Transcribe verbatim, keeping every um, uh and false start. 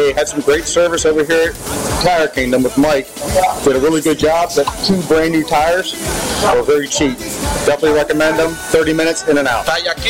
They had some great service over here at Tire Kingdom with Mike. Did a really good job. The two brand new tires were very cheap. Definitely recommend them. thirty minutes in and out.